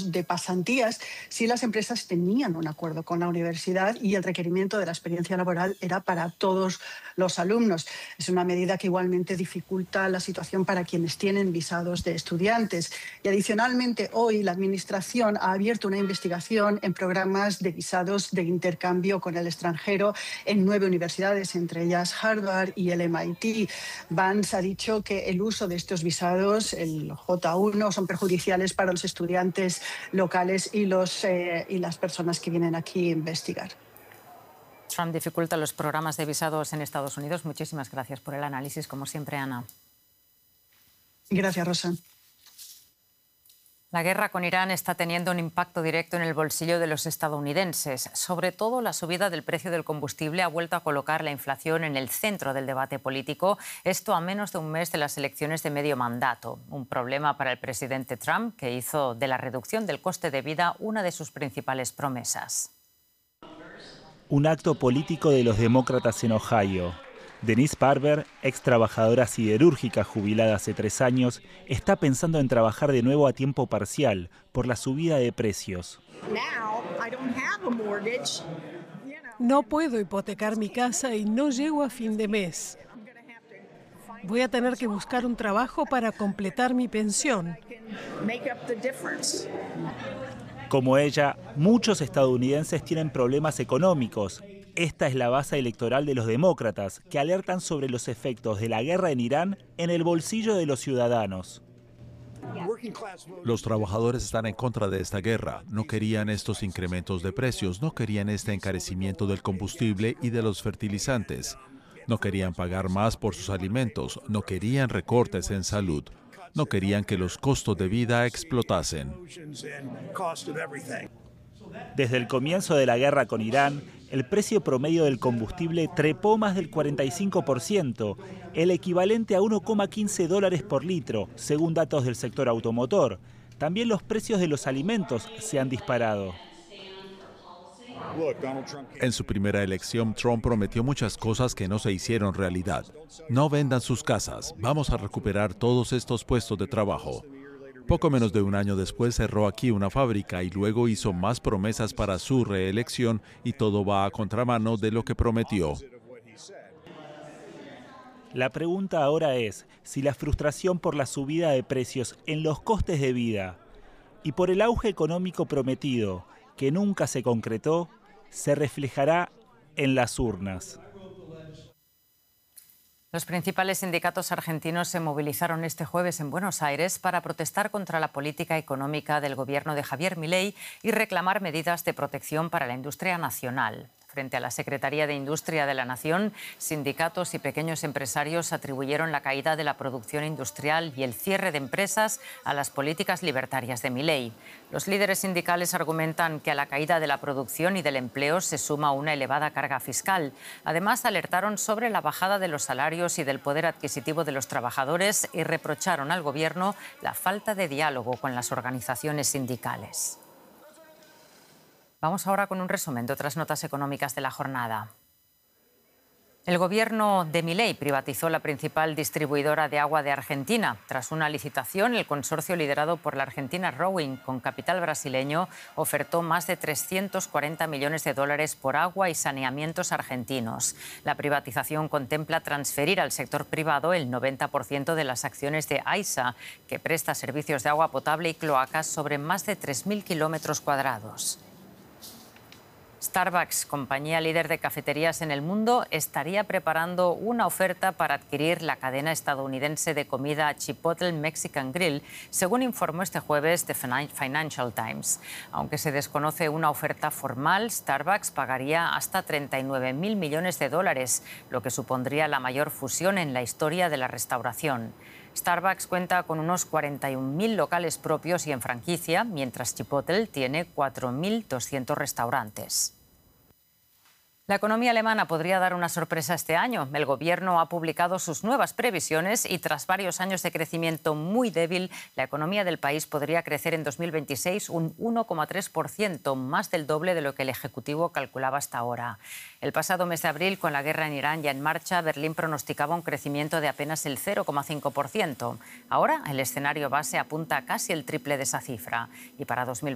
años de pasantías si las empresas tenían un acuerdo con la universidad y el requerimiento de la experiencia laboral era para todos los alumnos. Es una medida que igualmente dificulta la situación para quienes tienen visados de estudiantes. Y adicionalmente, hoy la Administración ha abierto una investigación en programas de visados de intercambio con el extranjero en 9 universidades, entre ellas Harvard y el MIT. Vance ha dicho que el uso de estos visados, el J1, son perjudiciales para los estudiantes locales y las personas que vienen aquí a investigar. Trump dificulta los programas de visados en Estados Unidos. Muchísimas gracias por el análisis, como siempre, Ana. Gracias, Rosa. La guerra con Irán está teniendo un impacto directo en el bolsillo de los estadounidenses. Sobre todo, la subida del precio del combustible ha vuelto a colocar la inflación en el centro del debate político, esto a menos de un mes de las elecciones de medio mandato. Un problema para el presidente Trump, que hizo de la reducción del coste de vida una de sus principales promesas. Un acto político de los demócratas en Ohio. Denise Barber, ex trabajadora siderúrgica jubilada hace 3 años, está pensando en trabajar de nuevo a tiempo parcial por la subida de precios. No puedo hipotecar mi casa y no llego a fin de mes. Voy a tener que buscar un trabajo para completar mi pensión. Como ella, muchos estadounidenses tienen problemas económicos. Esta es la base electoral de los demócratas, que alertan sobre los efectos de la guerra en Irán en el bolsillo de los ciudadanos. Los trabajadores están en contra de esta guerra. No querían estos incrementos de precios, no querían este encarecimiento del combustible y de los fertilizantes. No querían pagar más por sus alimentos, no querían recortes en salud. No querían que los costos de vida explotasen. Desde el comienzo de la guerra con Irán, el precio promedio del combustible trepó más del 45%, el equivalente a $1,15 por litro, según datos del sector automotor. También los precios de los alimentos se han disparado. En su primera elección, Trump prometió muchas cosas que no se hicieron realidad. No vendan sus casas, vamos a recuperar todos estos puestos de trabajo. Poco menos de un año después cerró aquí una fábrica y luego hizo más promesas para su reelección y todo va a contramano de lo que prometió. La pregunta ahora es si la frustración por la subida de precios en los costes de vida y por el auge económico prometido, que nunca se concretó, se reflejará en las urnas. Los principales sindicatos argentinos se movilizaron este jueves en Buenos Aires para protestar contra la política económica del gobierno de Javier Milei y reclamar medidas de protección para la industria nacional. Frente a la Secretaría de Industria de la Nación, sindicatos y pequeños empresarios atribuyeron la caída de la producción industrial y el cierre de empresas a las políticas libertarias de Milei. Los líderes sindicales argumentan que a la caída de la producción y del empleo se suma una elevada carga fiscal. Además, alertaron sobre la bajada de los salarios y del poder adquisitivo de los trabajadores y reprocharon al gobierno la falta de diálogo con las organizaciones sindicales. Vamos ahora con un resumen de otras notas económicas de la jornada. El gobierno de Milei privatizó la principal distribuidora de agua de Argentina. Tras una licitación, el consorcio liderado por la Argentina Rowing, con capital brasileño, ofertó más de 340 millones de dólares por agua y saneamientos argentinos. La privatización contempla transferir al sector privado el 90% de las acciones de AISA, que presta servicios de agua potable y cloacas sobre más de 3.000 kilómetros cuadrados. Starbucks, compañía líder de cafeterías en el mundo, estaría preparando una oferta para adquirir la cadena estadounidense de comida Chipotle Mexican Grill, según informó este jueves The Financial Times. Aunque se desconoce una oferta formal, Starbucks pagaría hasta 39.000 millones de dólares, lo que supondría la mayor fusión en la historia de la restauración. Starbucks cuenta con unos 41.000 locales propios y en franquicia, mientras Chipotle tiene 4.200 restaurantes. La economía alemana podría dar una sorpresa este año. El gobierno ha publicado sus nuevas previsiones y tras varios años de crecimiento muy débil, la economía del país podría crecer en 2026 un 1,3%, más del doble de lo que el Ejecutivo calculaba hasta ahora. El pasado mes de abril, con la guerra en Irán ya en marcha, Berlín pronosticaba un crecimiento de apenas el 0,5%. Ahora, el escenario base apunta a casi el triple de esa cifra. Y para 2026,